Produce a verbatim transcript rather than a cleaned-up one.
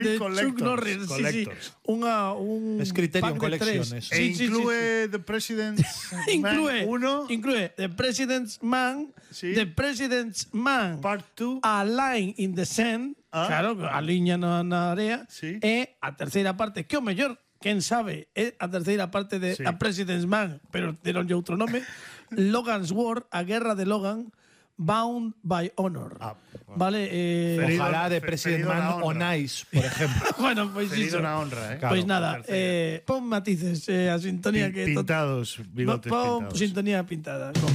de Collectors, Chuck Norris. Sí, sí. collectors. Unha, un Es Criterion pack de tres. Collection, eso. E Sí, sí, sí, inclúe sí. The President's Inclúe, Man uno, inclúe The President's Man, Sí. The President's Man, Part two. A Line in the Sand, Ah. claro, a liña na, na area, Sí. e a terceira parte, que o mellor, quen sabe, é a terceira parte de Sí. A President's Man, pero deronlle outro nome, Logan's War, a guerra de Logan, Bound by Honor. Ah, vale, eh, Ferido- Ojalá de fe- President ferido na Man on honra. Ice, por ejemplo. bueno, pois Ferido iso. na honra, eh. Claro, Pois nada, terceira. eh, pon matices, eh, a sintonía Pin- que... pintados, bigotes pon pintados. sintonía pintada.